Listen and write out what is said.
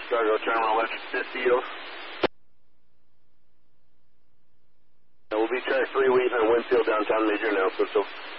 Cargo Terminal Electric Seal. We'll be track 3 Wheaton and Winfield downtown Major now, so